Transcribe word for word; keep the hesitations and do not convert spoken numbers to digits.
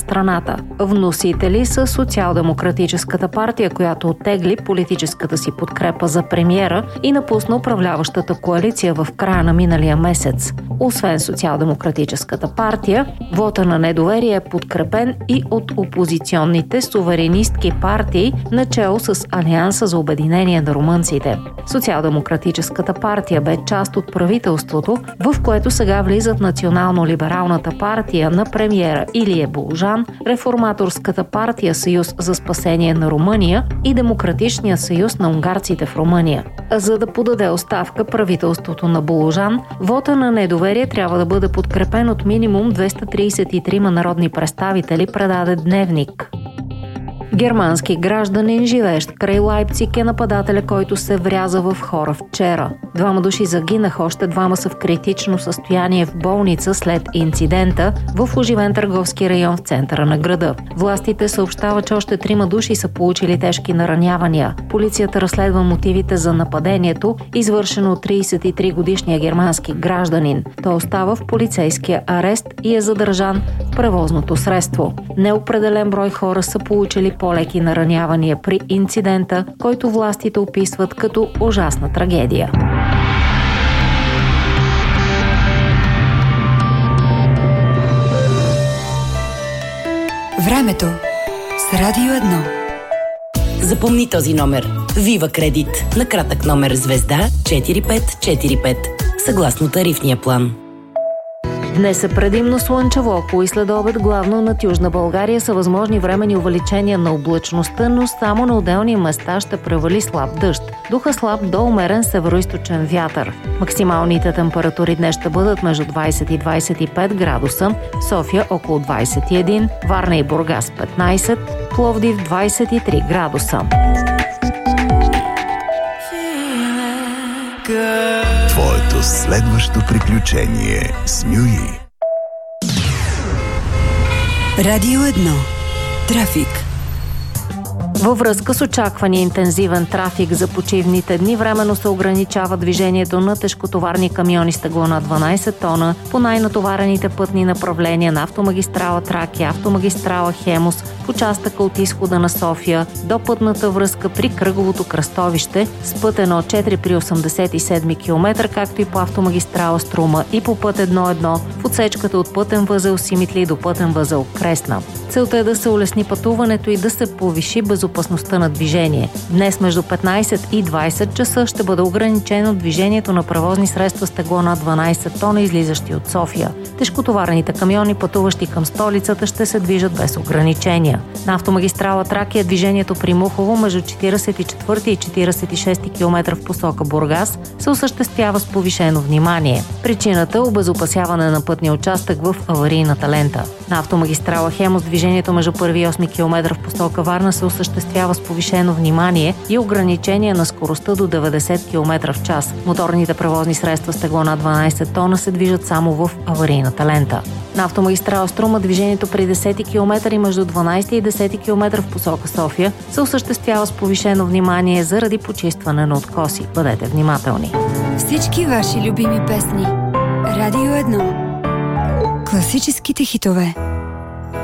страната. Вносители са Социал-демократическата партия, която оттегли политическата си подкрепа за премиера и напусна управляващата коалиция в края на миналия месец. Освен Социал-демократическата партия, вота на недоверие е подкрепен и от опозиционните суверенистки партии, начело с Алианса за обединение на румънците. Социал-демократическата партия бе част от правителството, в което сега влизат Национално-либералната партия на премиера Илия Болжан, Реформаторската партия Съюз за спасение на Румъния и Демократичния съюз на унгарците в Румъния. За да подаде оставка правителството на Болжан, вота на недоверие трябва да бъде подкрепен от минимум двеста тридесет и три народни представители, предаде Дневник. Германски гражданин, живеещ край Лайпциг, е нападателя, който се вряза в хора вчера. Двама души загинаха, още двама са в критично състояние в болница след инцидента в оживен търговски район в центъра на града. Властите съобщават, че още трима души са получили тежки наранявания. Полицията разследва мотивите за нападението, извършено от тридесет и три годишния германски гражданин. Той остава в полицейския арест и е задържан в превозното средство. Неопределен брой хора са получили по-леки наранявания при инцидента, който властите описват като ужасна трагедия. Времето с Радио едно. Запомни този номер. Вива Кредит. На кратък номер звезда четири пет четири пет. Съгласно тарифния план. Днес е предимно слънчево, ако и след обед главно над Южна България са възможни временни увеличения на облачността, но само на отделни места ще превали слаб дъжд. Духа слаб до умерен североизточен вятър. Максималните температури днес ще бъдат между двадесет и двадесет и пет градуса, София около двадесет и един, Варна и Бургас петнадесет, Пловдив двадесет и три градуса. Твоето следващо приключение с Мюи. Радио едно. Трафик. Във връзка с очаквания интензивен трафик за почивните дни, временно се ограничава движението на тежкотоварни камиони с тегло на дванадесет тона по най-натоварените пътни направления на автомагистрала Тракия, автомагистрала Хемус, в участъка от изхода на София до пътната връзка при кръговото кръстовище с път едно четири при осемдесет и седми километър, както и по автомагистрала Струма и по път едно едно в отсечката от пътен възел Симитли до пътен възел Кресна. Целта е да се улесни пътуването и да се повиши безопасността на движение. Днес между петнадесет и двадесет часа ще бъде ограничено движението на превозни средства с тегло над дванадесет тона, излизащи от София. Тежкотоварните камиони, пътуващи към столицата, ще се движат без ограничения. На автомагистрала Тракия движението при Мухово между четиридесет и четвърти и четиридесет и шести километър в посока Бургас се осъществява с повишено внимание. Причината е обезопасяване на пътния участък в аварийната лента. На автомагистрала Хемус движението между първи и осми километър в посока Варна се осъществява с повишено внимание и ограничение на скоростта до деветдесет километра в час. Моторните превозни средства с тегло над дванадесет тона се движат само в аварийната лента. На автомагистрала Струма движението при десети километър и между дванадесети и десети километър в посока София се осъществява с повишено внимание заради почистване на откоси. Бъдете внимателни. Всички ваши любими песни. Радио едно. Класическите хитове.